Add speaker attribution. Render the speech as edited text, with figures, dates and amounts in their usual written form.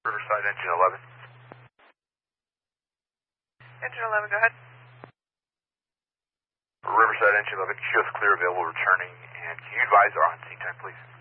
Speaker 1: Riverside, engine 11.
Speaker 2: Engine 11, go ahead.
Speaker 1: Riverside, engine 11, QS clear available returning, and can you advise our on-scene time, please?